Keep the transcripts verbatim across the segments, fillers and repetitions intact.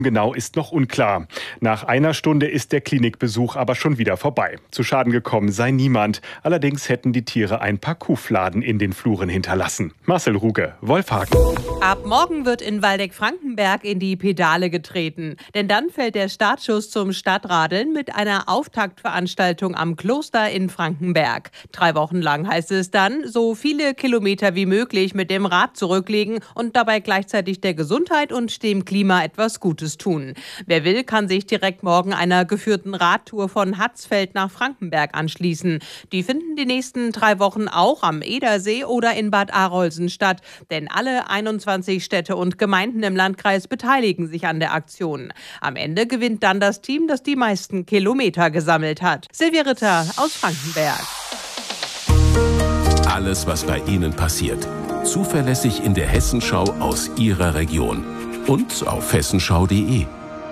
Genau ist noch unklar. Nach einer Stunde ist der Klinikbesuch aber schon wieder vorbei. Zu Schaden gekommen sei niemand. Allerdings hätten die Tiere ein paar Kuhfladen in den Fluren hinterlassen. Marcel Ruge, Wolfhagen. Ab morgen wird in Waldeck-Frankenberg in die Pedale getreten. Denn dann fällt der Startschuss zum Stadtradeln mit einer Auftaktveranstaltung am Kloster in Frankenberg. Drei Wochen lang heißt es dann, so viele Kilometer wie möglich mit dem Rad zurücklegen und dabei gleichzeitig der Gesundheit und dem Klima etwas Gutes tun. Wer will, kann sich direkt morgen einer geführten Radtour von Hatzfeld nach Frankenberg anschließen. Die finden die nächsten drei Wochen auch am Edersee oder in Bad Arolsen statt. Denn alle einundzwanzig Städte und Gemeinden im Landkreis beteiligen sich an der Aktion. Am Ende gewinnt dann das Team, das die meisten Kilometer gesammelt hat. Silvia Ritter aus Frankenberg. Alles, was bei Ihnen passiert. Zuverlässig in der Hessenschau aus Ihrer Region. Und auf hessenschau punkt de.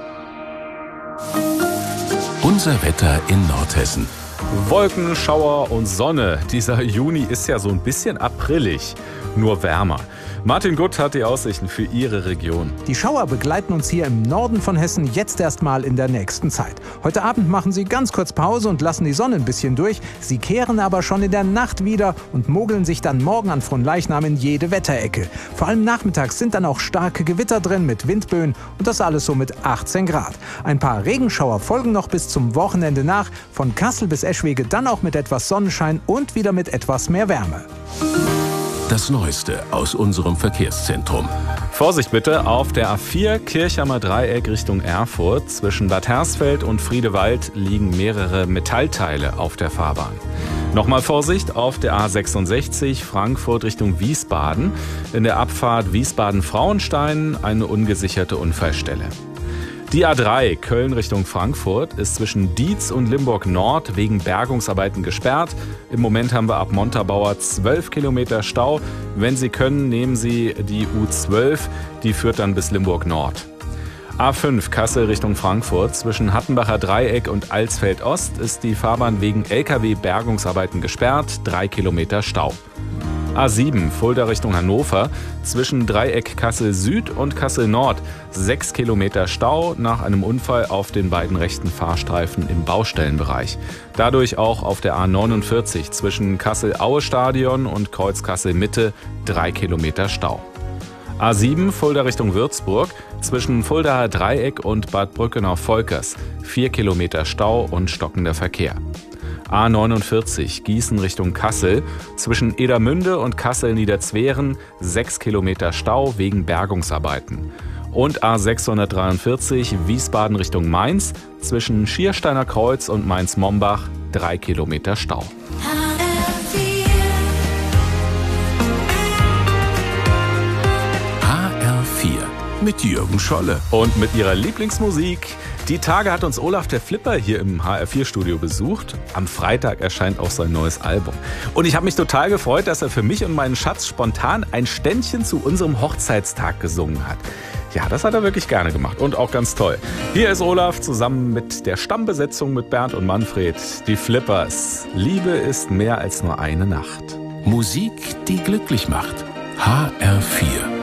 Unser Wetter in Nordhessen. Wolken, Schauer und Sonne. Dieser Juni ist ja so ein bisschen aprillig, nur wärmer. Martin Gutt hat die Aussichten für Ihre Region. Die Schauer begleiten uns hier im Norden von Hessen jetzt erstmal in der nächsten Zeit. Heute Abend machen sie ganz kurz Pause und lassen die Sonne ein bisschen durch. Sie kehren aber schon in der Nacht wieder und mogeln sich dann morgen an Fronleichnam in jede Wetterecke. Vor allem nachmittags sind dann auch starke Gewitter drin mit Windböen und das alles so mit achtzehn Grad. Ein paar Regenschauer folgen noch bis zum Wochenende nach. Von Kassel bis Eschwege dann auch mit etwas Sonnenschein und wieder mit etwas mehr Wärme. Das Neueste aus unserem Verkehrszentrum. Vorsicht bitte, auf der A vier Kirchheimer Dreieck Richtung Erfurt. Zwischen Bad Hersfeld und Friedewald liegen mehrere Metallteile auf der Fahrbahn. Nochmal Vorsicht auf der A sechsundsechzig Frankfurt Richtung Wiesbaden. In der Abfahrt Wiesbaden-Frauenstein eine ungesicherte Unfallstelle. Die A drei Köln Richtung Frankfurt ist zwischen Dietz und Limburg Nord wegen Bergungsarbeiten gesperrt. Im Moment haben wir ab Montabaur zwölf Kilometer Stau. Wenn Sie können, nehmen Sie die U zwölf, die führt dann bis Limburg Nord. A fünf Kassel Richtung Frankfurt. Zwischen Hattenbacher Dreieck und Alsfeld Ost ist die Fahrbahn wegen L K W-Bergungsarbeiten gesperrt. Drei Kilometer Stau. A sieben Fulda Richtung Hannover. Zwischen Dreieck Kassel Süd und Kassel Nord. Sechs Kilometer Stau nach einem Unfall auf den beiden rechten Fahrstreifen im Baustellenbereich. Dadurch auch auf der A neunundvierzig zwischen Kassel-Aue-Stadion und Kreuz Kassel-Mitte. Drei Kilometer Stau. A sieben Fulda Richtung Würzburg. Zwischen Fuldaer Dreieck und Bad Brückenau-Volkers. Vier Kilometer Stau und stockender Verkehr. A neunundvierzig Gießen Richtung Kassel. Zwischen Edermünde und Kassel-Niederzweren sechs Kilometer Stau wegen Bergungsarbeiten. Und A sechshundertdreiundvierzig Wiesbaden Richtung Mainz. Zwischen Schiersteiner Kreuz und Mainz-Mombach drei Kilometer Stau. H R vier mit Jürgen Scholle. Und mit ihrer Lieblingsmusik. Die Tage hat uns Olaf der Flipper hier im H R vier Studio besucht. Am Freitag erscheint auch sein neues Album. Und ich habe mich total gefreut, dass er für mich und meinen Schatz spontan ein Ständchen zu unserem Hochzeitstag gesungen hat. Ja, das hat er wirklich gerne gemacht und auch ganz toll. Hier ist Olaf zusammen mit der Stammbesetzung mit Bernd und Manfred. Die Flippers. Liebe ist mehr als nur eine Nacht. Musik, die glücklich macht. H R vier.